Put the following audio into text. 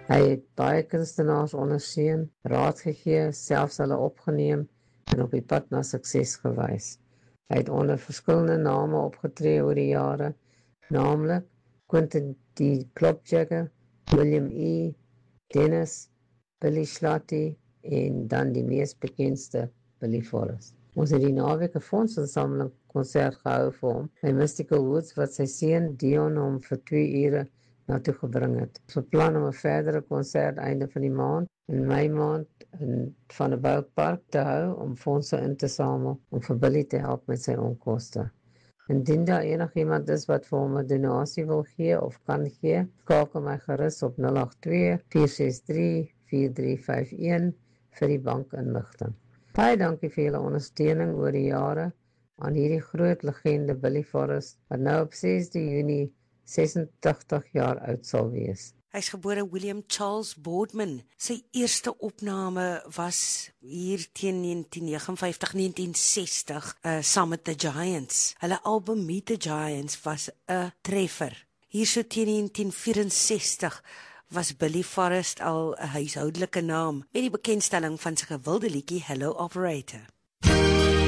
Hy het baie kunstenaars ondersteun, raad gegee, selfs hulle opgeneem en op die pad na sukses gewys. Hy het onder verskillende name opgetree oor die jare, naamlik Quentin D. Klopjagger, William E. Dennis, Billy Slotty en dan die mees bekendste Billy Forrest. Ons het die naweek 'n fondsinsameling konsert gehou vir hom by Mystical Woods wat sy seun Dion hom vir 2 ure na toe gebring het. Ons beplan om 'n verdere konsert einde van die maand in Mei maand in Vanderbijl Park te hou om fondse in te samel om vir Billy te help met sy onkoste. Indien daar enigiemand is wat vir hom 'n donasie wil gee of kan gee, skakel my gerus op 082-463-4351 vir die bankinligting. Baie dankie vir julle ondersteuning oor die jare aan hierdie groot legende Billy Forrest, wat nou op 6 Junie 86 jaar oud sal wees. Hy is gebore William Charles Boardman. Sy eerste opname was hier teen 1959-1960 saam met The Giants. Hulle album Meet the Giants was 'n treffer. Hier so teen 1964 was Billy Forrest al 'n huishoudelike naam met die bekendstelling van sy gewilde liedjie Hello Operator.